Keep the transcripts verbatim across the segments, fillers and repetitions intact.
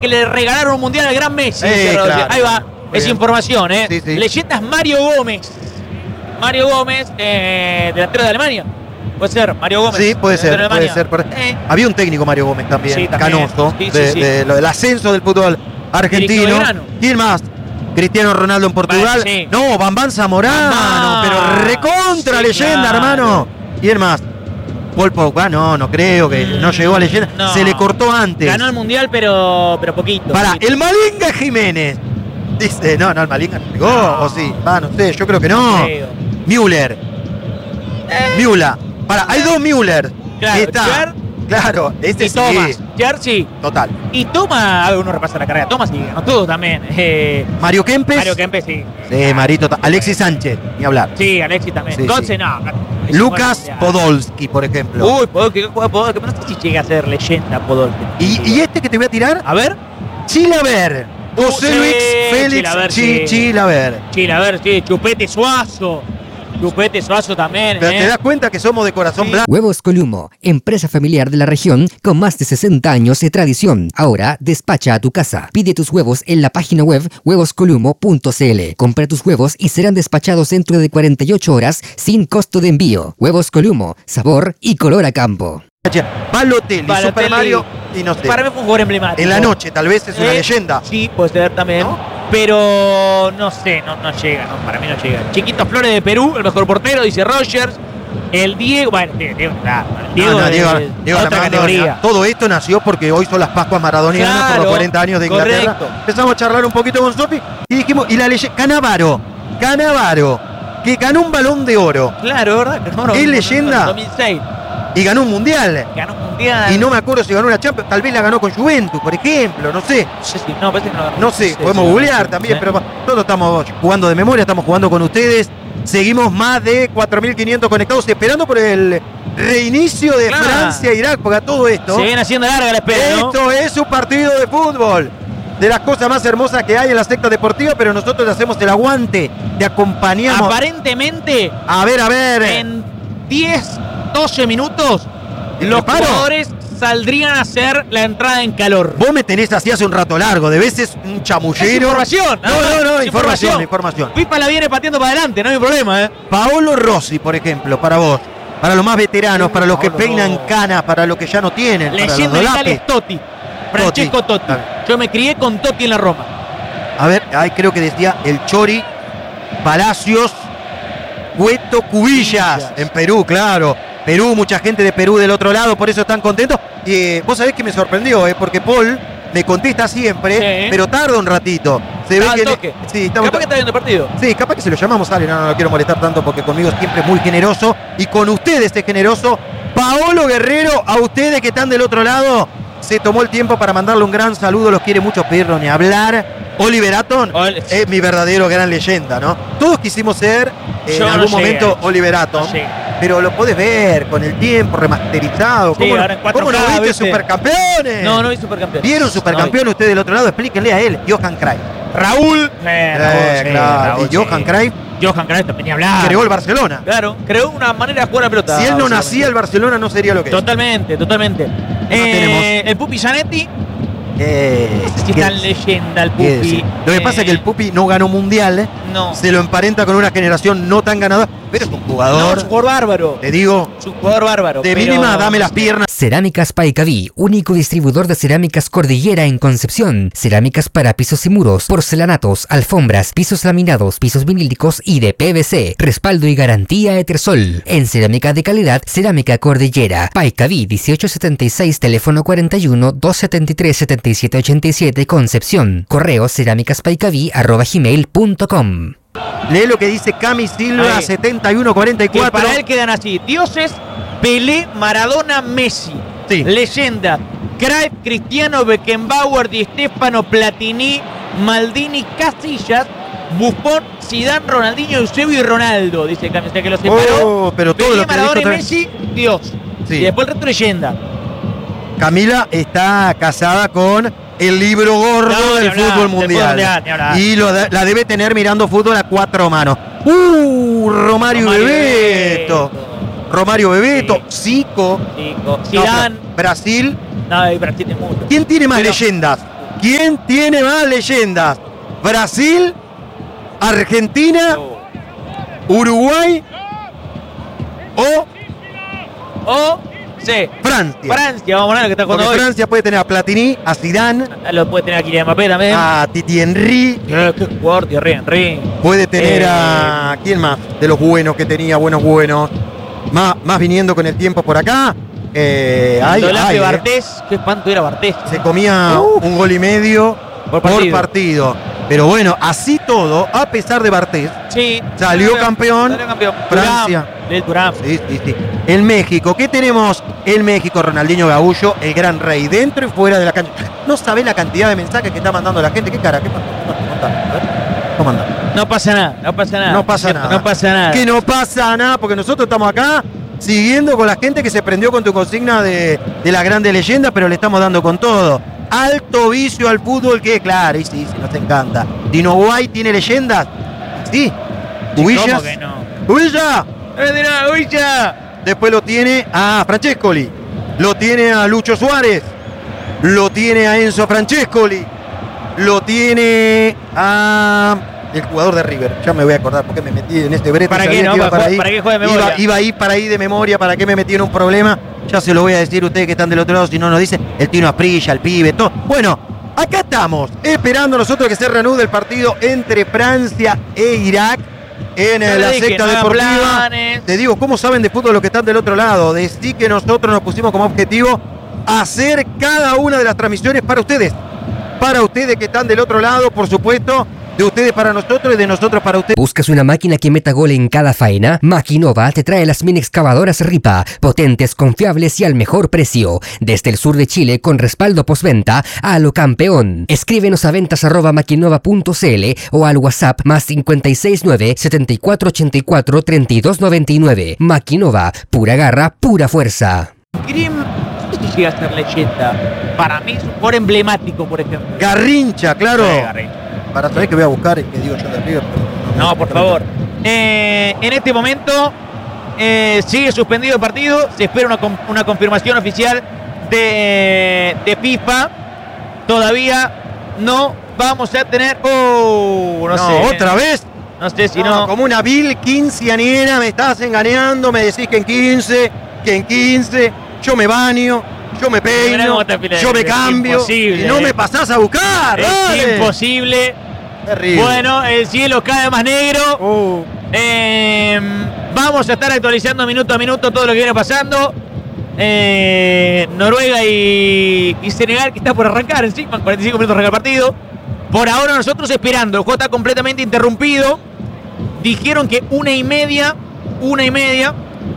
que le regalaron un mundial al gran Messi. Eh, claro. Ahí va, Muy es bien. información, ¿eh? Sí, sí. Leyendas Mario Gómez. Mario Gómez, eh, delantero de Alemania. Puede ser, Mario Gómez. Sí, puede ser, delantero de puede Alemania. ser. Eh, Había un técnico, Mario Gómez, también, Sí, también. canoso, Sí, sí, de, sí. de lo del ascenso del fútbol argentino. Dirigió Belgrano. ¿Quién más? Cristiano Ronaldo en Portugal. Bueno, sí. No, Bambán Zamorano, Bambán. pero recontra Sí, leyenda, claro. hermano. ¿Quién más? Paul Pogba, no, no creo que Mm, no llegó a leyenda. no. Se le cortó antes. Ganó el mundial, pero, pero poquito. Para, poquito. el Malinga Jiménez. Dice, no, no, el Malinga no llegó, No. o sí. Ah, no sé, yo creo que no. Creo. Müller. Müller. Para, hay dos Müller. Claro, Está. Cher Claro, este y sí. Thomas. Cher, sí. Total. Y Toma, a ver, uno repasa la carrera. Toma sí, ganó todo también. Eh, Mario Kempes. Mario Kempes, sí. Sí, Marito. Alexis Sánchez, ni hablar. Sí, Alexis también. Sí, Entonces, sí. no. es Lucas un buen mundial. Podolski, por ejemplo. Uy, Podolski, ¿qué juega Podolski? Pero no sé si llega a ser leyenda Podolski. y, y este que te voy a tirar, A ver. Chilaver. José Uh, Luis sí, Félix Chilaver, Chi- sí. Chilaver. Chile, a ver, sí. Chupete Suazo. Chupete Suazo también. Pero eh. te das cuenta que somos de corazón Sí. blanco. Huevos Columo, empresa familiar de la región con más de sesenta años de tradición. Ahora despacha a tu casa. Pide tus huevos en la página web huevos columo punto c l. Compra tus huevos y serán despachados dentro de cuarenta y ocho horas sin costo de envío. Huevos Columo, sabor y color a campo. Balotelli, Balotelli, Super Mario y no sé. Para mí fue un jugador emblemático. En la noche, tal vez es una Eh, leyenda. Sí, puede ser también. ¿No? Pero no sé, no, no llega, no, para mí no llega. Chiquito Flores de Perú, el mejor portero, dice Rogers. El Diego, bueno, Diego, claro, Diego, No, no, es Diego, Diego otra Armando, categoría. todo esto nació porque hoy son las Pascuas Maradonianas por Claro, los cuarenta años de Inglaterra. correcto. Empezamos a charlar un poquito con Sofi y dijimos, y la leyenda, Cannavaro, Cannavaro, que ganó un Balón de Oro Claro, ¿verdad? No, no, ¿Es no, no, leyenda? no, dos mil seis, y ganó un Mundial. ganó un mundial. Y no me acuerdo si ganó una Champions, tal vez la ganó con Juventus, por ejemplo, no sé. No sé si- no, parece que no, ganó. No sé, podemos sí, googlear sí, también, sí. pero nosotros estamos jugando de memoria, estamos jugando con ustedes. Seguimos más de cuatro mil quinientos conectados, esperando por el reinicio de Claro. Francia-Irak, porque a todo esto, Se viene haciendo larga la espera, ¿no? esto es un partido de fútbol. De las cosas más hermosas que hay en la secta deportiva, pero nosotros le hacemos el aguante, te acompañamos. Aparentemente, A ver, a ver. en diez, doce minutos, ¿El los preparo? jugadores saldrían a hacer la entrada en calor. Vos me tenés así hace un rato largo, de veces un Es chamullero. información. No, no, no, Es información, información. Pipa la viene pateando para adelante, no hay problema, ¿eh? Paolo Rossi, por ejemplo, para vos. Para los más veteranos, para los que Paolo peinan Rossi. canas, para los que ya no tienen. para los Leyenda de Dolape. Italia es Totti. Francesco Totti. Totti. Yo me crié con Totti en la Roma. A ver, ahí creo que decía el Chori, Palacios, Cueto, Cubillas. Cubillas. En Perú, claro. Perú, mucha gente de Perú del otro lado, por eso están contentos. Y eh, vos sabés que me sorprendió, eh, porque Paul me contesta siempre, Sí. pero tarda un ratito. Se Estaba ve al que. toque. Sí, está un Capaz que está viendo el partido. Sí, capaz que se lo llamamos, Ale, no, no lo quiero molestar tanto porque conmigo siempre es muy generoso y con ustedes es generoso. Paolo Guerrero, a ustedes que están del otro lado, se tomó el tiempo para mandarle un gran saludo, los quiere mucho pedirlo ni hablar. Oliver Atom Ol- es mi verdadero gran leyenda, ¿no? Todos quisimos ser eh, Yo en no algún llegué momento a eso. Oliver Atom, No llegué. pero lo podés ver con el tiempo, remasterizado. Sí, ¿Cómo, no- ahora en cuatro cómo no K, viste ¿viste? Supercampeones? No, no vi Supercampeón. ¿Vieron Supercampeón ustedes del otro lado? Explíquenle a él, Johan Cruyff. Raúl. Eh, Raúl, Eh, sí, claro, Raúl, y Johan sí. Cruyff Johan Cruyff también ni hablar. creó el Barcelona. Claro, creó una manera de jugar a la pelota. Si él no básicamente. nacía, el Barcelona no sería lo que es. Totalmente, totalmente. Eh, tenemos? el Pupi Zanetti. Eh, Sí, ¿qué tan es? leyenda el ¿Qué Pupi. decir? Lo que Eh, pasa es que el Pupi no ganó mundial, ¿eh? No. Se lo emparenta con una generación no tan ganadora, pero es un No, jugador, es un jugador bárbaro. te digo, Es un jugador bárbaro. de pero- mínima dame las piernas. Cerámicas Paicaví, único distribuidor de cerámicas Cordillera en Concepción. Cerámicas para pisos y muros, porcelanatos, alfombras, pisos laminados, pisos vinílicos y de P V C. Respaldo y garantía Etersol. En cerámica de calidad, Cerámica Cordillera. Paicaví dieciocho setenta y seis, teléfono cuarenta y uno, doscientos setenta y tres, setenta y siete ochenta y siete, Concepción. Correo cerámicaspaicaví arroba gmail punto com. Lee lo que dice Cami Silva, Ahí. setenta y uno cuarenta y Que cuatro. para él quedan así: Dioses, Pelé, Maradona, Messi. Sí. Leyenda: Cruyff, Cristiano, Beckenbauer, Di Stefano, Platini, Maldini, Casillas, Buffon, Zidane, Ronaldinho, Eusebio y Ronaldo. Dice Cami, o sea que lo separó. Oh, pero todo Pelé, lo que Maradona y dijo también. Messi, Dios. Sí. Y después el resto leyenda. Camila está casada con el libro gordo No, ni del hablar, fútbol del mundial. fútbol mundial, ni hablar. Y lo de- la debe tener mirando fútbol a cuatro manos. ¡Uh! Romario, Romario Bebeto. Romario Bebeto. Sí. Zico. Chico. No, Zidane. Brasil. No, y Brasil tiene mucho. ¿Quién tiene más Pero- leyendas? ¿Quién tiene más leyendas? ¿Brasil? ¿Argentina? ¿Uruguay? ¿O O, sí, Francia? Francia, vamos a ver lo que está jugando Porque hoy. Francia puede tener a Platini, a Zidane, Lo puede tener aquí Mbappé también. a Titi Henry, Eh, qué jugador, Thierry Henry. puede tener Eh, a... ¿Quién más? De los buenos que tenía, buenos, buenos. Más, más viniendo con el tiempo por acá. Eh, hay, Dolaf hay, de eh. Bartés, qué espanto era Bartés. Se comía Uf. un gol y medio Por por partido. partido. Pero bueno, así todo, a pesar de Bartés, Sí. Salió campeón Salió campeón. Francia. Thuram, del Thuram. sí, sí, sí. En México, ¿qué tenemos? En México, Ronaldinho Gaullo, el gran rey, dentro y fuera de la cancha. No sabe la cantidad de mensajes que está mandando la gente. ¿Qué cara? ¿Qué pasa? ¿Cómo anda? A ver, ¿cómo anda? No pasa nada, no pasa nada. No pasa ¿Cierto? nada. No pasa nada. Que no pasa nada, porque nosotros estamos acá siguiendo con la gente que se prendió con tu consigna de, de la grande leyenda, pero le estamos dando con todo. Alto vicio al fútbol, que claro, y sí, sí, nos encanta. Dino Guay tiene leyendas. Sí. Sí, Huillas. ¿cómo que no? Huilla. ¡Eh, dirá, Huilla! Después lo tiene a Francescoli. Lo tiene a Lucho Suárez. Lo tiene a Enzo Francescoli. Lo tiene a el jugador de River. Ya me voy a acordar porque me metí en este brete. ¿Para sabía qué, no? que iba ¿Para, ahí. para qué juega de memoria? Iba, iba ahí para ahí de memoria. ¿Para qué me metí en un problema? Ya se lo voy a decir a ustedes que están del otro lado. Si no nos dicen el Tino Asprilla, el pibe, todo. Bueno, acá estamos esperando nosotros que se reanude el partido entre Francia e Irak en Ya eh, le la dije, secta no hagan deportiva. planes. Te digo, ¿cómo saben de fútbol los que están del otro lado? Decí que nosotros nos pusimos como objetivo hacer cada una de las transmisiones para ustedes. Para ustedes que están del otro lado, por supuesto. De ustedes para nosotros y de nosotros para ustedes. ¿Buscas una máquina que meta gol en cada faena? Maquinova te trae las mini excavadoras Ripa, potentes, confiables y al mejor precio. Desde el sur de Chile con respaldo postventa a lo campeón. Escríbenos a ventas arroba maquinova punto cl o al WhatsApp más cinco seis nueve, siete cuatro ocho cuatro, tres dos nueve nueve. Maquinova, pura garra, pura fuerza. Grim, no sé si llega a ser leyenda. Para mí es un jugador emblemático, por ejemplo. Garrincha, claro. Sí, Garrincha. Para saber que voy a buscar y que digo yo de River. pero No, por favor. Eh, en este momento eh, sigue suspendido el partido. Se espera una, con- una confirmación oficial de, de FIFA. Todavía no vamos a tener. Oh, no, No, sé. otra vez. No sé si No, no. como una vil quinceañera, me estás engañando, me decís que en quince, que en quince, yo me baño, yo me Mirá peino, cómo está Pilar, yo me es cambio, imposible, y no eh. me pasás a buscar. Es dale. imposible. Terrible. Bueno, el cielo cada vez más negro. Uh, Eh, vamos a estar actualizando minuto a minuto todo lo que viene pasando. Eh, Noruega y, y Senegal, que está por arrancar encima, en cuarenta y cinco minutos arranca el partido. Por ahora nosotros esperando, el juego está completamente interrumpido. Dijeron que una y media, una y media,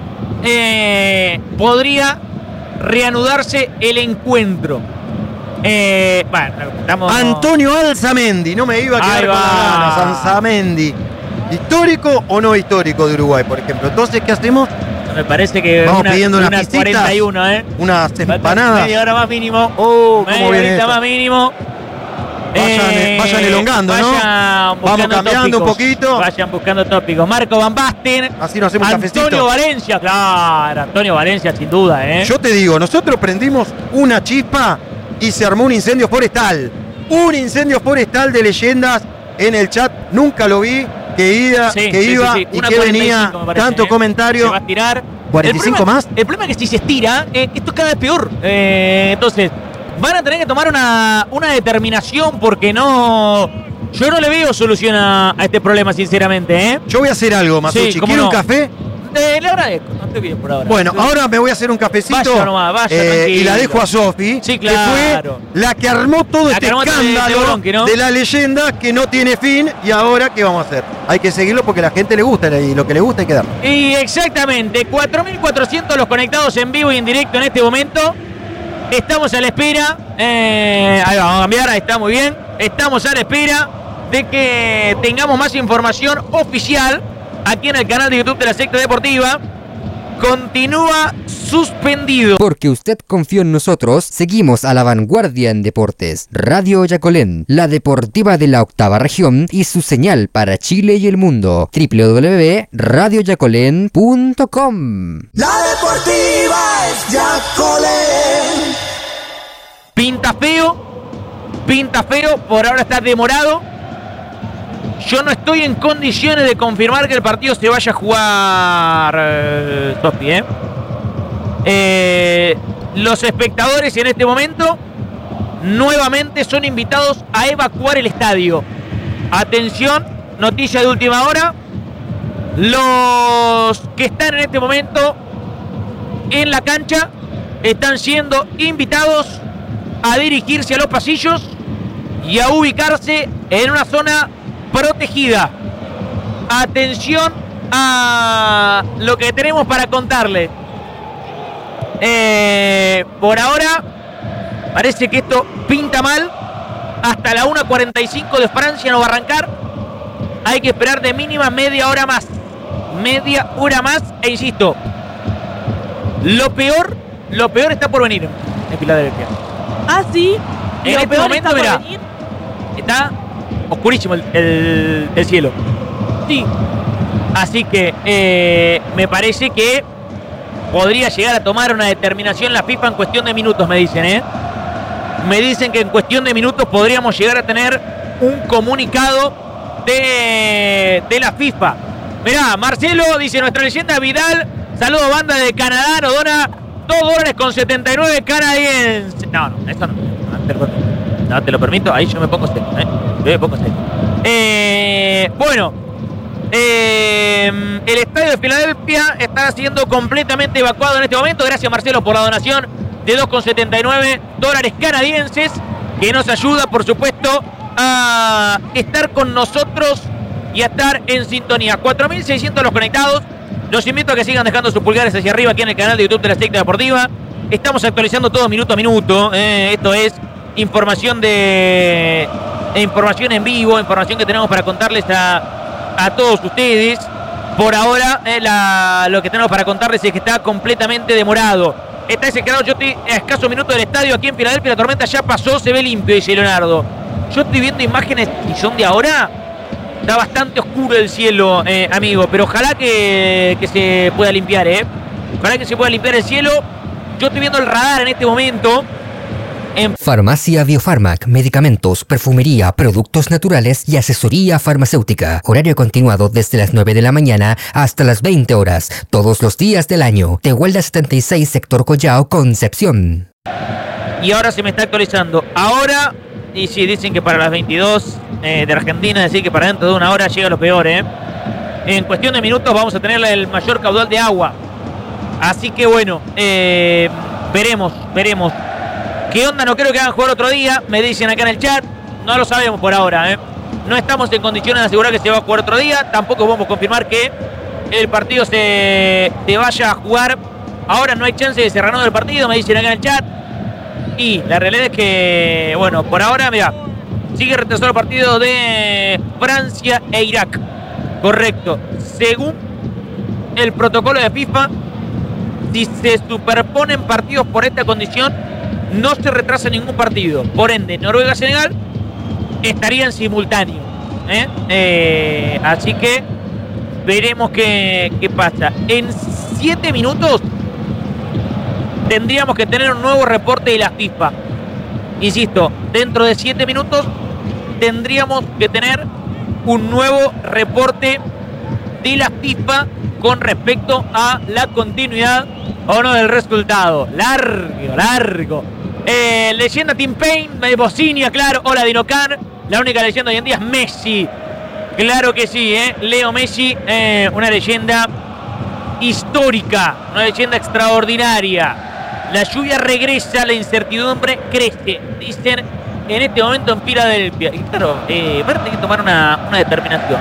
eh, podría reanudarse el encuentro. Eh, bueno, estamos... Antonio Alzamendi, no me iba a quedar Ahí con va. las ganas. Alzamendi. ¿Histórico o no histórico de Uruguay, por ejemplo? Entonces, ¿qué hacemos? Me parece que Vamos una, pidiendo unas unas pisitas. cuarenta y uno, ¿eh? Unas Falta empanadas. media hora más mínimo. Oh, media ¿cómo viene horita esto? más mínimo. Vayan, eh, vayan elongando, ¿no? vayan buscando Vamos cambiando un tópicos. poquito. Vayan buscando tópicos. Marco Van Basten. Así nos hacemos un Antonio cafecito. Valencia, claro. Antonio Valencia, sin duda, ¿eh? Yo te digo, nosotros prendimos una chispa y se armó un incendio forestal. Un incendio forestal de leyendas en el chat. Nunca lo vi. Que, ida, Sí, que sí, iba sí, sí. y Una que cuarenta y venía cinco, me parece, tanto ¿eh? comentario. Se va a tirar. ¿cuarenta y cinco el problema, más? El problema es que si se estira, eh, esto es cada vez peor. Eh, entonces, van a tener que tomar una, una determinación porque no. Yo no le veo solución a, a este problema, sinceramente, ¿eh? Yo voy a hacer algo, Masucci. Sí, cómo ¿Quiere un no. café? Eh, le agradezco, no estoy bien por ahora. Bueno, Sí. ahora me voy a hacer un cafecito. Vaya nomás, vaya, eh, y tranquilo. la dejo a Sofi, Sí, que claro. fue la que armó todo La este que armó este- este escándalo bolonqui, ¿no? de la leyenda que no tiene fin. Y ahora, ¿qué vamos a hacer? Hay que seguirlo porque a la gente le gusta y lo que le gusta hay que darlo. Y exactamente, cuatro mil cuatrocientos los conectados en vivo y en directo en este momento. Estamos a la espera. eh, ahí va, vamos a cambiar, ahí está muy bien. Estamos a la espera de que tengamos más información oficial aquí en el canal de YouTube de la Secta Deportiva. Continúa suspendido. Porque usted confió en nosotros, seguimos a la vanguardia en deportes. Radio Yacolén, la deportiva de la octava región y su señal para Chile y el mundo. doble u doble u doble u punto radio yacolén punto com. La deportiva es Yacolén. Pinta feo pinta feo, por ahora está demorado. Yo no estoy en condiciones de confirmar que el partido se vaya a jugar, eh, Sofi, ¿eh? Eh, los espectadores en este momento nuevamente son invitados a evacuar el estadio. Atención, noticia de última hora. Los que están en este momento en la cancha están siendo invitados a dirigirse a los pasillos y a ubicarse en una zona protegida. Atención a lo que tenemos para contarle. Eh, por ahora parece que esto pinta mal. Hasta la una cuarenta y cinco de Francia no va a arrancar. Hay que esperar de mínima media hora más. Media hora más. E insisto, lo peor, lo peor está por venir en Filadelfia. Ah, sí. En lo este peor momento, está por mirá, venir. está oscurísimo el, el, el cielo. Sí. Así que eh, me parece que podría llegar a tomar una determinación la FIFA en cuestión de minutos, me dicen, ¿eh? Me dicen que en cuestión de minutos podríamos llegar a tener un comunicado de, de la FIFA. Mirá, Marcelo, dice nuestra leyenda Vidal, saludo banda de Canadá, nos dona dos dólares con setenta y nueve canadienses. No, no, eso no, no te lo permito. No te lo permito, ahí yo me pongo serio, ¿eh? Yo me pongo serio. Eh, bueno, eh, el estadio de Filadelfia está siendo completamente evacuado en este momento. Gracias, Marcelo, por la donación de dos con setenta y nueve dólares canadienses, que nos ayuda, por supuesto, a estar con nosotros y a estar en sintonía. cuatro mil seiscientos los conectados. Los invito a que sigan dejando sus pulgares hacia arriba aquí en el canal de YouTube de la Secta Deportiva. Estamos actualizando todo minuto a minuto. Eh, esto es información de información en vivo, información que tenemos para contarles a, a todos ustedes. Por ahora, eh, la, lo que tenemos para contarles es que está completamente demorado. Está ese quedado, yo estoy a escasos minutos del estadio aquí en Filadelfia, la tormenta ya pasó, se ve limpio, dice Leonardo. Yo estoy viendo imágenes y son de ahora. Está bastante oscuro el cielo, eh, amigo, pero ojalá que, que se pueda limpiar, ¿eh? Ojalá que se pueda limpiar el cielo. Yo estoy viendo el radar en este momento. En Farmacia Biofarmac, medicamentos, perfumería, productos naturales y asesoría farmacéutica. Horario continuado desde las nueve de la mañana hasta las veinte horas, todos los días del año. Tehuelda setenta y seis, sector Collao, Concepción. Y ahora se me está actualizando. Ahora, y sí, dicen que para las veintidós eh, de Argentina, es decir, que para dentro de una hora llega lo peor, ¿eh? En cuestión de minutos vamos a tener el mayor caudal de agua. Así que bueno, eh, veremos, veremos. ¿Qué onda? No creo que hagan jugar otro día, me dicen acá en el chat. No lo sabemos por ahora, ¿eh? No estamos en condiciones de asegurar que se va a jugar otro día. Tampoco vamos a confirmar que el partido se, se vaya a jugar. Ahora no hay chance de cerrar el partido, me dicen acá en el chat. Y la realidad es que, bueno, por ahora, mira, sigue retrasado el partido de Francia e Irak. Correcto. Según el protocolo de FIFA, si se superponen partidos por esta condición, no se retrasa ningún partido. Por ende, Noruega-Senegal estarían simultáneos. ¿eh? Eh, así que veremos qué, qué pasa. En siete minutos tendríamos que tener un nuevo reporte de la FIFA. Insisto, dentro de siete minutos tendríamos que tener un nuevo reporte de la FIFA con respecto a la continuidad o no del resultado. Largo, largo. Eh, leyenda Tim Payne, de Bocinia, claro. Hola, Dinocar. La única leyenda hoy en día es Messi. Claro que sí, ¿eh? Leo Messi, eh, una leyenda histórica, una leyenda extraordinaria. La lluvia regresa, la incertidumbre crece, dicen en este momento en Filadelfia. Y claro, eh, va a tener que tomar una, una determinación.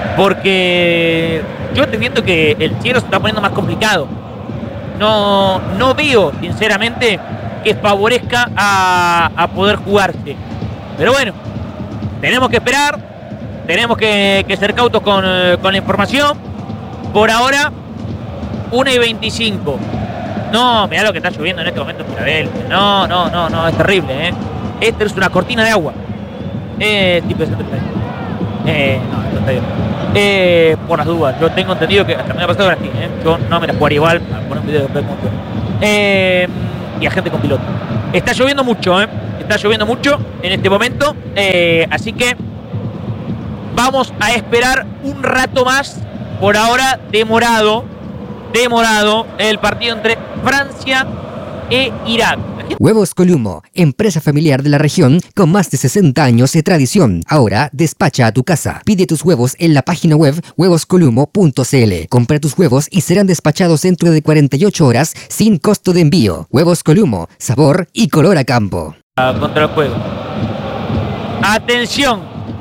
Porque yo estoy viendo que el cielo se está poniendo más complicado. No, no veo, sinceramente, que favorezca a, a poder jugarse. Pero bueno, tenemos que esperar, tenemos que, que ser cautos con, con la información. Por ahora, una y veinticinco. No, mirá lo que está lloviendo en este momento en Filadelfia. No, no, no, no, es terrible, ¿eh? Esta es una cortina de agua. Eh, tipo de eh, no, esto está bien. Eh, por las dudas, yo tengo entendido que hasta me ha pasado así, ¿eh? Yo no me la jugaría igual a poner un video de después mucho. Eh, y a gente con piloto. Está lloviendo mucho, ¿eh? está lloviendo mucho en este momento, eh, así que vamos a esperar un rato más. Por ahora, demorado, demorado el partido entre Francia e Irak. Huevos Columo, empresa familiar de la región con más de sesenta años de tradición. Ahora despacha a tu casa. Pide tus huevos en la página web huevos columo punto c l. Compra tus huevos y serán despachados dentro de cuarenta y ocho horas sin costo de envío. Huevos Columo, sabor y color a campo. Contra el juego. Atención.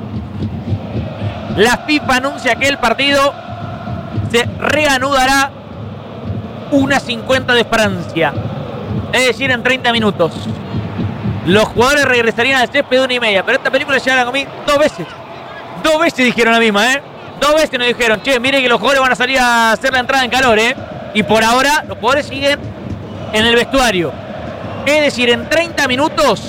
La FIFA anuncia que el partido se reanudará una cincuenta de Francia. Es decir, en treinta minutos. Los jugadores regresarían al césped de una y media. Pero esta película ya la comí dos veces. Dos veces dijeron la misma, ¿eh? Dos veces nos dijeron, che, miren que los jugadores van a salir a hacer la entrada en calor, ¿eh? Y por ahora los jugadores siguen en el vestuario. Es decir, en treinta minutos,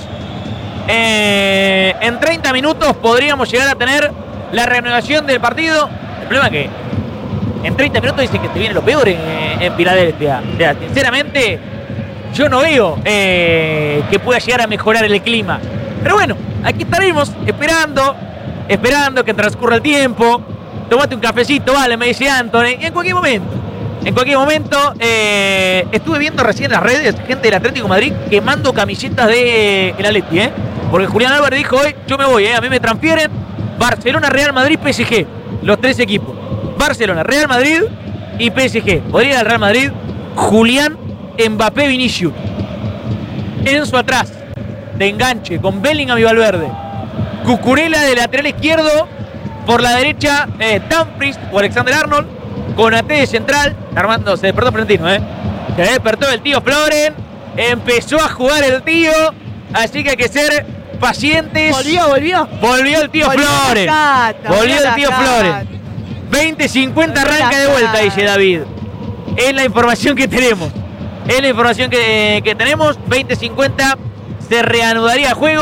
eh, en treinta minutos podríamos llegar a tener la reanudación del partido. El problema es que en treinta minutos dicen que te viene lo peor en, en Filadelfia. O sea, sinceramente, yo no veo eh, que pueda llegar a mejorar el clima. Pero bueno, aquí estaremos esperando, esperando que transcurra el tiempo. Tomate un cafecito, vale, me dice Anthony. Y en cualquier momento, en cualquier momento, eh, estuve viendo recién en las redes gente del Atlético de Madrid quemando camisetas de el Atleti, ¿eh? Porque Julián Álvarez dijo hoy, yo me voy, ¿eh? A mí me transfieren Barcelona, Real Madrid, P S G. Los tres equipos. Barcelona, Real Madrid y P S G. Podría ir al Real Madrid Julián, Mbappé, Vinicius. Enzo atrás, de enganche, con Bellingham y Valverde. Cucurella de lateral izquierdo. Por la derecha, eh, Dumfries o Alexander Arnold. Con A T de central. Armando, se despertó Florentino, ¿eh? Se despertó el tío Floren. Empezó a jugar el tío. Así que hay que ser pacientes. Volvió, volvió. Volvió el tío Volvió Floren. la cata, Volvió volvió el la tío cata. Floren. veinte cincuenta Volvió arranca la de vuelta, cata. dice David. Es la información que tenemos. Es la información que, que tenemos. veinte cincuenta se reanudaría el juego.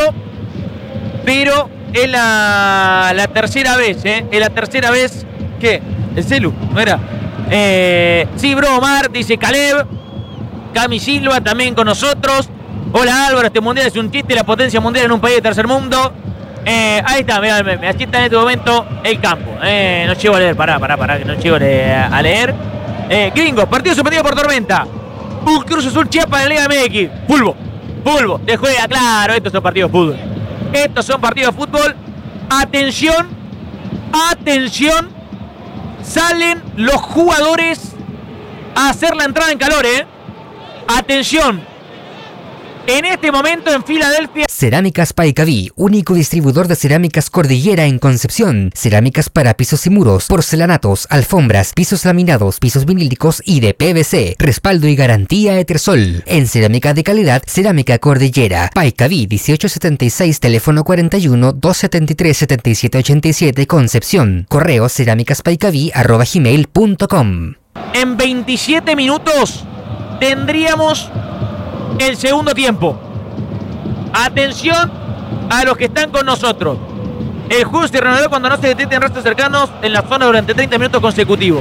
Pero es la, la tercera vez, ¿eh? Es la tercera vez que... El celu, ¿no era? Eh, sí, bro, Omar, dice Caleb. Cami Silva también con nosotros. Hola Álvaro, este mundial es un chiste. La potencia mundial en un país de tercer mundo. Eh, ahí está, mirá, me, me, aquí está en este momento el campo. Eh, no llego a leer, pará, pará, pará, que no llego a leer. Eh, gringos, partido suspendido por tormenta. Un Cruz Azul Chiapas en la Liga M X. Pulvo, pulvo, te juega, claro, estos son partidos de fútbol. Estos son partidos de fútbol. Atención, atención. Salen los jugadores a hacer la entrada en calor, ¿eh? Atención. En este momento en Filadelfia. Cerámicas Paicaví, único distribuidor de cerámicas Cordillera en Concepción. Cerámicas para pisos y muros, porcelanatos, alfombras, pisos laminados, pisos vinílicos y de P V C. Respaldo y garantía Etersol. En cerámica de calidad, Cerámica Cordillera. Paicaví dieciocho setenta y seis, teléfono cuarenta y uno, doscientos setenta y tres, setenta y siete ochenta y siete, Concepción. Correo cerámicaspaicaví arroba gmail punto com. En veintisiete minutos tendríamos el segundo tiempo. Atención a los que están con nosotros. El juego se reanudará cuando no se detecten rastros cercanos en la zona durante treinta minutos consecutivos.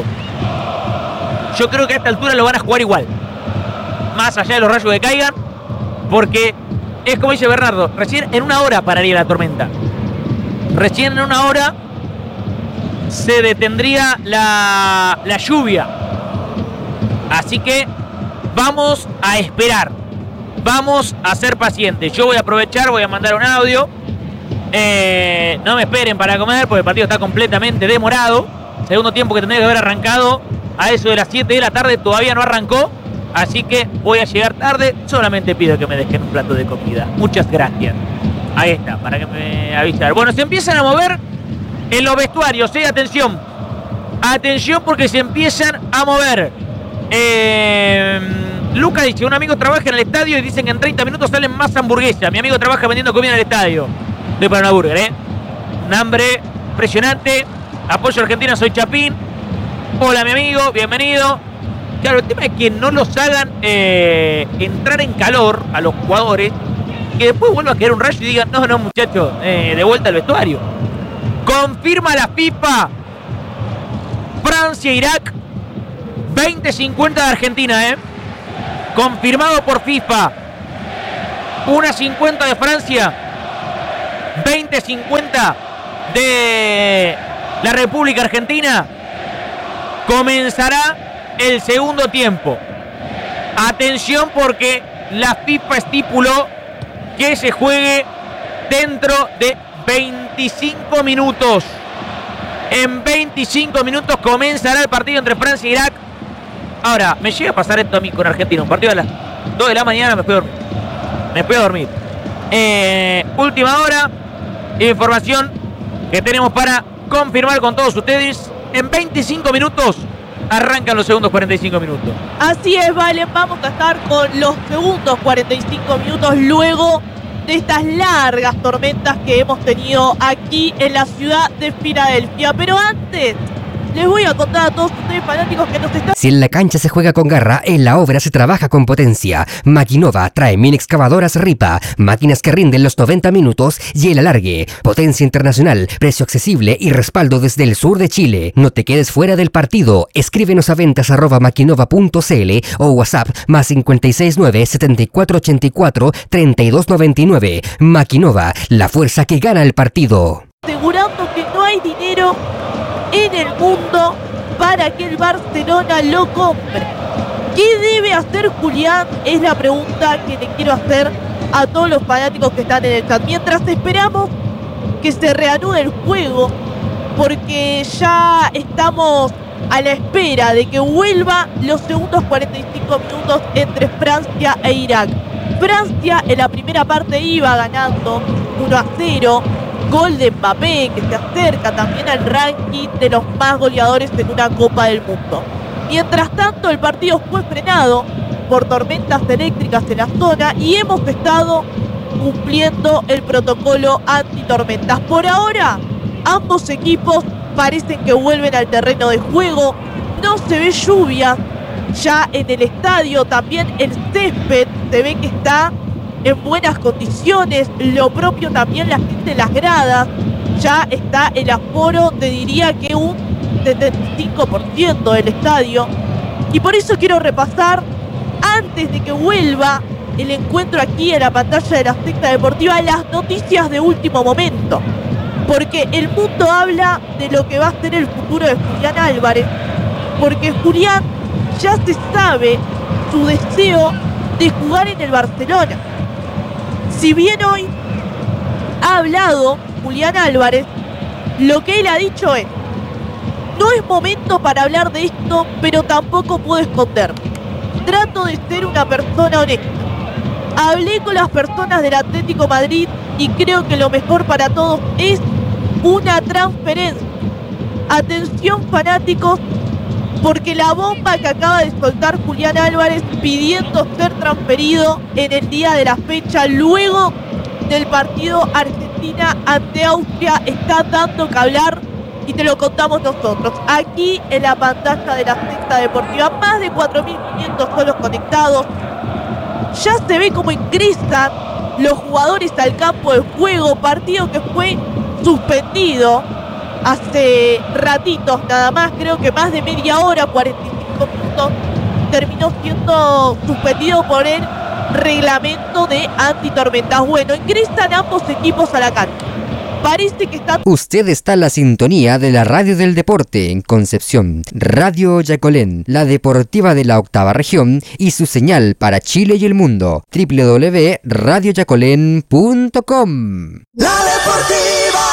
Yo creo que a esta altura lo van a jugar igual, más allá de los rayos que caigan, porque es como dice Bernardo, recién en una hora pararía la tormenta. Recién en una hora se detendría la, la lluvia. Así que vamos a esperar. Vamos a ser pacientes. Yo voy a aprovechar, voy a mandar un audio. Eh, no me esperen para comer porque el partido está completamente demorado. Segundo tiempo que tendría que haber arrancado a eso de las siete de la tarde. Todavía no arrancó. Así que voy a llegar tarde. Solamente pido que me dejen un plato de comida. Muchas gracias. Ahí está, para que me avisen. Bueno, se empiezan a mover en los vestuarios. ¿eh? Atención. Atención porque se empiezan a mover. Eh... Luca dice, un amigo trabaja en el estadio y dicen que en treinta minutos salen más hamburguesas. Mi amigo trabaja vendiendo comida en el estadio. Estoy para una burger, ¿eh? Un hambre impresionante. Apoyo a Argentina, soy Chapín. Hola, mi amigo, bienvenido. Claro, el tema es que no los hagan eh, entrar en calor a los jugadores. Que después vuelva a caer un rayo y digan, no, no, muchachos, eh, de vuelta al vestuario. Confirma la FIFA. Francia-Irak. veinte cincuenta de Argentina, ¿eh? Confirmado por FIFA. uno cincuenta de Francia, veinte cincuenta de la República Argentina. Comenzará el segundo tiempo. Atención, porque la FIFA estipuló que se juegue dentro de veinticinco minutos. En veinticinco minutos comenzará el partido entre Francia e Irak. Ahora, me llega a pasar esto a mí con Argentina. Un partido a las dos de la mañana, me fui a dormir. Me fui a dormir. Eh, última hora. Información que tenemos para confirmar con todos ustedes. En veinticinco minutos arrancan los segundos cuarenta y cinco minutos. Así es, Valen, vamos a estar con los segundos cuarenta y cinco minutos luego de estas largas tormentas que hemos tenido aquí en la ciudad de Filadelfia. Pero antes, les voy a contar a todos ustedes fanáticos que nos están... Si en la cancha se juega con garra, en la obra se trabaja con potencia. Maquinova trae mini excavadoras Ripa, máquinas que rinden los noventa minutos y el alargue. Potencia internacional, precio accesible y respaldo desde el sur de Chile. No te quedes fuera del partido. Escríbenos a ventas arroba maquinova punto cl o WhatsApp más cinco seis nueve, setenta y cuatro ochenta y cuatro, treinta y dos noventa y nueve. Maquinova, la fuerza que gana el partido. Asegurando que no hay dinero en el mundo para que el Barcelona lo compre. ¿Qué debe hacer Julián? Es la pregunta que le quiero hacer a todos los fanáticos que están en el chat. Mientras esperamos que se reanude el juego, porque ya estamos a la espera de que vuelva los segundos cuarenta y cinco minutos entre Francia e Irak. Francia en la primera parte iba ganando uno a cero. Gol de Mbappé, que se acerca también al ranking de los más goleadores en una Copa del Mundo. Mientras tanto, el partido fue frenado por tormentas eléctricas en la zona y hemos estado cumpliendo el protocolo antitormentas. Por ahora, ambos equipos parecen que vuelven al terreno de juego. No se ve lluvia ya en el estadio. También el césped se ve que está en buenas condiciones, lo propio también la gente de las gradas. Ya está el aforo, te diría que un setenta y cinco por ciento del estadio. Y por eso quiero repasar, antes de que vuelva el encuentro aquí en la pantalla de la Sexta Deportiva, las noticias de último momento. Porque el mundo habla de lo que va a ser el futuro de Julián Álvarez. Porque Julián ya se sabe su deseo de jugar en el Barcelona. Si bien hoy ha hablado Julián Álvarez, lo que él ha dicho es: no es momento para hablar de esto, pero tampoco puedo esconderme. Trato de ser una persona honesta. Hablé con las personas del Atlético Madrid y creo que lo mejor para todos es una transferencia. Atención, fanáticos, porque la bomba que acaba de soltar Julián Álvarez pidiendo ser transferido en el día de la fecha luego del partido Argentina ante Austria está dando que hablar, y te lo contamos nosotros aquí en la pantalla de la Sexta Deportiva. Más de cuatro mil quinientos solos conectados. Ya se ve como ingresan los jugadores al campo de juego, partido que fue suspendido hace ratitos nada más, creo que más de media hora, cuarenta y cinco minutos, terminó siendo suspendido por el reglamento de antitormentas. Bueno, ingresan ambos equipos a la cancha. Parece que están... Usted está en la sintonía de la Radio del Deporte en Concepción, Radio Yacolén, la deportiva de la octava región y su señal para Chile y el mundo, doble u doble u doble u punto radio yacolén punto com. La deportiva.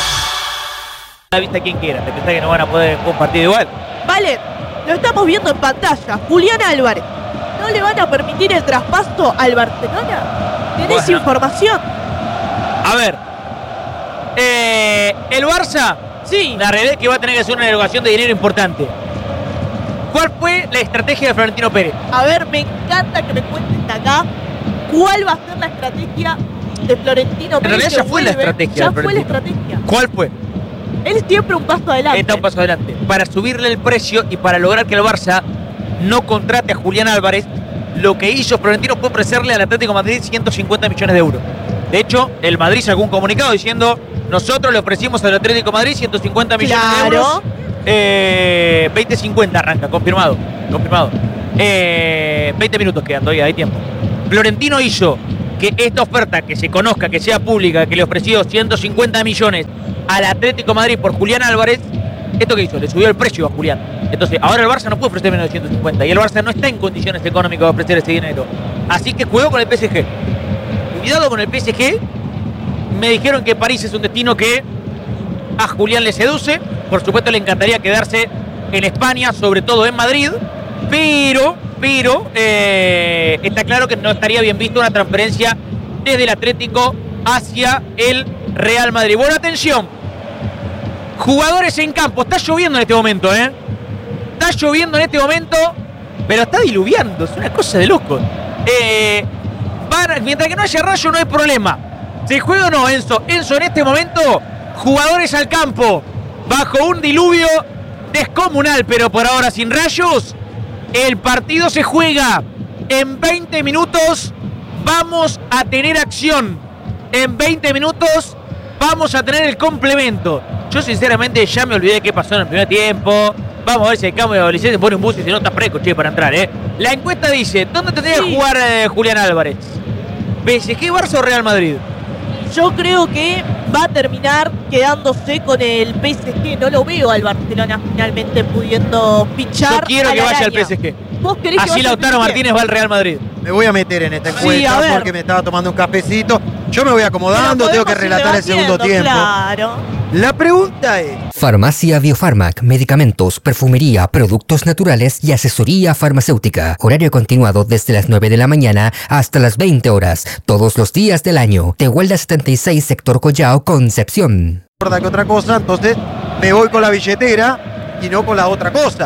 La vista quien quiera, te pensás que no van a poder compartir igual. Vale, lo estamos viendo en pantalla. Julián Álvarez, ¿no le van a permitir el traspaso al Barcelona? ¿Tenés Bueno. información? A ver, eh, el Barça, Sí. la realidad es que va a tener que hacer una erogación de dinero importante. ¿Cuál fue la estrategia de Florentino Pérez? A ver, me encanta que me cuenten acá cuál va a ser la estrategia de Florentino Pérez. realidad que ya fue la vuelve. estrategia Ya de fue la Florentino. estrategia. ¿Cuál fue? Él siempre un paso adelante. Está un paso adelante. Para subirle el precio y para lograr que el Barça no contrate a Julián Álvarez, lo que hizo Florentino fue ofrecerle al Atlético de Madrid ciento cincuenta millones de euros. De hecho, el Madrid sacó un comunicado diciendo: nosotros le ofrecimos al Atlético de Madrid ciento cincuenta millones Claro. de euros. Eh, veinte cincuenta arranca, confirmado. Confirmado. Eh, veinte minutos quedan todavía, hay tiempo. Florentino hizo que esta oferta, que se conozca, que sea pública, que le ofreció ciento cincuenta millones al Atlético de Madrid por Julián Álvarez, ¿esto qué hizo? Le subió el precio a Julián. Entonces, ahora el Barça no puede ofrecer menos de ciento cincuenta y el Barça no está en condiciones económicas de ofrecer ese dinero. Así que juego con el P S G. Cuidado con el P S G. Me dijeron que París es un destino que a Julián le seduce. Por supuesto, le encantaría quedarse en España, sobre todo en Madrid. Pero, pero, eh, está claro que no estaría bien visto una transferencia desde el Atlético hacia el Real Madrid. Bueno, atención. Jugadores en campo. Está lloviendo en este momento, ¿eh? Está lloviendo en este momento, pero está diluviando. Es una cosa de loco. Eh, para, mientras que no haya rayo, no hay problema. ¿Se juega o no, Enzo? Enzo, en este momento, jugadores al campo. Bajo un diluvio descomunal, pero por ahora sin rayos. El partido se juega en veinte minutos. Vamos a tener acción. En veinte minutos vamos a tener el complemento. Yo sinceramente ya me olvidé qué pasó en el primer tiempo. Vamos a ver si el cambio de licencia pone un bus y si no está fresco, che, para entrar, ¿eh? La encuesta dice, ¿dónde tendría Sí. que jugar eh, Julián Álvarez? ¿P S G, Barça o Real Madrid? Yo creo que va a terminar quedándose con el P S G. No lo veo al Barcelona finalmente pudiendo fichar. Yo quiero a que la vaya al araña. P S G. ¿Vos querés que Así vaya al Lautaro P S G? Martínez va al Real Madrid. Me voy a meter en esta Sí, encuesta a ver. porque me estaba tomando un cafecito. Yo me voy acomodando, Pero tengo que podemos ir relatar el segundo debatiendo, tiempo. Claro. La pregunta es, Farmacia Biofarmac, medicamentos, perfumería, productos naturales y asesoría farmacéutica. Horario continuado desde las nueve de la mañana hasta las veinte horas, todos los días del año. Tehuelda setenta y seis, sector Collao, Concepción. ¿verdad que otra cosa? Entonces me voy con la billetera y no con la otra cosa.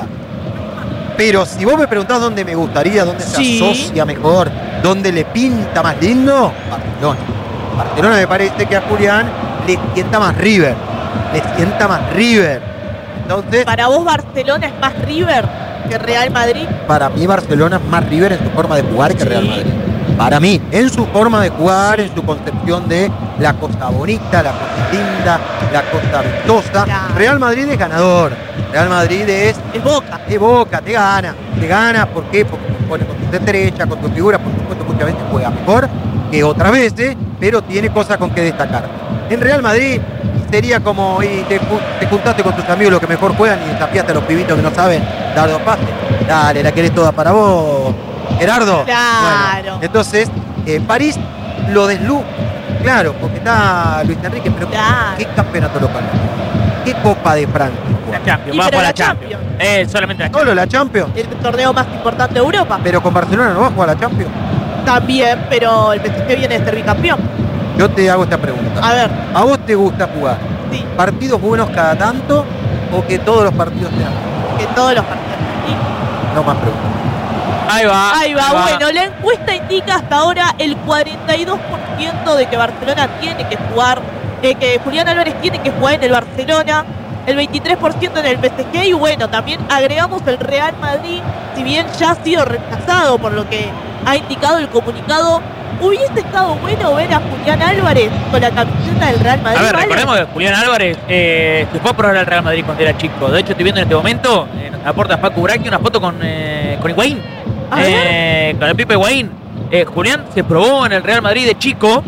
Pero si vos me preguntás dónde me gustaría, dónde Sí. se asocia mejor, dónde le pinta más lindo, Barcelona. Barcelona me parece que a Julián le sienta más River. Le sienta más River. Entonces, Para vos Barcelona es más River que Real Madrid. para mí Barcelona es más River en su forma de jugar que Sí. Real Madrid. Para mí, en su forma de jugar, en su concepción de la cosa bonita, la cosa linda, la cosa vistosa. Claro. Real Madrid es ganador. Real Madrid es Es Boca. de Boca, te gana. Te gana, ¿por qué? Porque se pone con sus estrechas, con sus figuras, por supuesto muchas veces juega mejor que otras veces, pero tiene cosas con que destacar. En Real Madrid sería como, y te, ju- te juntaste con tus amigos los que mejor juegan y desafiaste a los pibitos que no saben dar dos pases. Dale, la querés toda para vos, Gerardo. Claro. Bueno, entonces, eh, París lo desluce. Claro, porque está Luis Enrique, pero Claro. ¿qué campeonato local? ¿Qué Copa de Francia? La Champions, Y va pero por la la Champions. Champions. Eh, solamente la Solo la Champions. El torneo más importante de Europa. Pero con Barcelona no va a jugar la Champions. También, pero el P S G viene de ser bicampeón. Yo te hago esta pregunta. A ver, ¿A vos te gusta jugar sí, partidos buenos cada tanto o que todos los partidos sean? que todos los partidos. Sí. No más preguntas. Ahí va. Ahí va, bueno, la encuesta indica hasta ahora el cuarenta y dos por ciento de que Barcelona tiene que jugar, eh, que Julián Álvarez tiene que jugar en el Barcelona, el veintitrés por ciento en el P S G y bueno, también agregamos el Real Madrid, si bien ya ha sido rechazado por lo que ha indicado el comunicado, hubiese estado bueno ver a Julián Álvarez con la camiseta del Real Madrid. A ver, ¿vale? recordemos que Julián Álvarez eh, se fue a probar al Real Madrid cuando era chico. De hecho, estoy viendo en este momento, eh, nos aporta Facu Braqui una foto con, eh, con Higuaín. A Eh, con el Pipe Higuaín. Eh, Julián se probó en el Real Madrid de chico.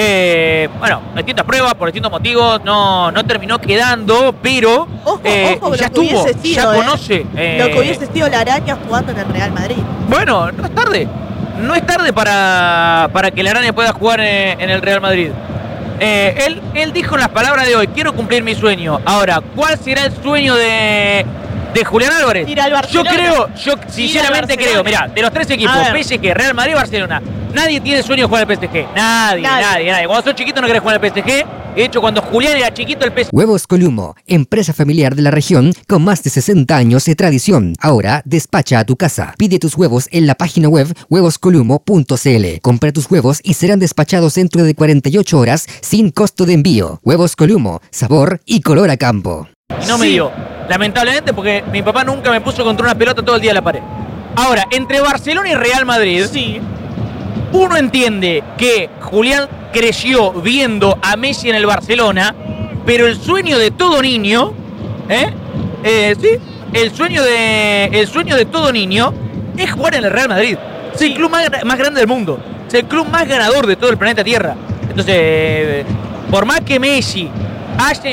Eh, bueno, distintas pruebas, por distintos motivos, no, no terminó quedando, pero Ojo, eh, ojo, ya lo que estuvo, hubiese sido, ya eh. conoce. eh, Lo que hubiese sido la araña jugando en el Real Madrid. Bueno, no es tarde. No es tarde para, para que la araña pueda jugar eh, en el Real Madrid. Eh, él, él dijo en las palabras de hoy, quiero cumplir mi sueño. Ahora, ¿cuál será el sueño de, de Julián Álvarez? Ir al Yo Barcelona. creo, yo sinceramente Barcelona. creo, mira, de los tres equipos, A ver. P S G, Real Madrid y Barcelona, nadie tiene sueño de jugar al P S G. Nadie, Nadie. nadie, nadie. Cuando sos chiquito no querés jugar al P S G. De hecho, cuando Julián era chiquito, el P S G... Huevos Columo, empresa familiar de la región con más de sesenta años de tradición. Ahora despacha a tu casa. Pide tus huevos en la página web huevos columo punto c l. Compra tus huevos y serán despachados dentro de cuarenta y ocho horas sin costo de envío. Huevos Columo, sabor y color a campo. Y no me Sí. dio. Lamentablemente, porque mi papá nunca me puso contra una pelota todo el día en la pared. Ahora, entre Barcelona y Real Madrid, Sí. uno entiende que Julián creció viendo a Messi en el Barcelona, pero el sueño de todo niño, ¿eh? Eh, sí, el sueño de el sueño de todo niño es jugar en el Real Madrid. Es el club más, gra- más grande del mundo. Es el club más ganador de todo el planeta Tierra. Entonces, por más que Messi haya